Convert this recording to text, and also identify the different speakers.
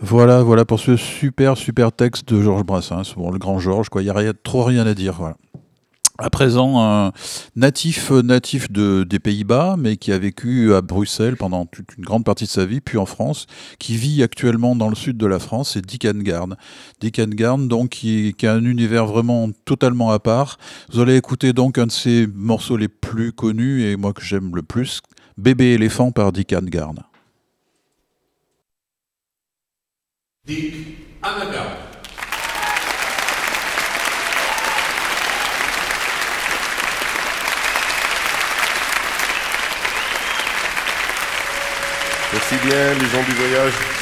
Speaker 1: Voilà pour ce super texte de Georges Brassens. Bon, le grand Georges, quoi. Il n'y a trop rien à dire. Voilà. À présent, un natif des Pays-Bas, mais qui a vécu à Bruxelles pendant toute une grande partie de sa vie, puis en France, qui vit actuellement dans le sud de la France, c'est Dick Engarn. Dick Engarn, donc, qui a un univers vraiment totalement à part. Vous allez écouter donc un de ses morceaux les plus connus et moi que j'aime le plus, Bébé éléphant par Dick Engarn.
Speaker 2: Dick Annegarde.
Speaker 3: Merci bien les gens du voyage.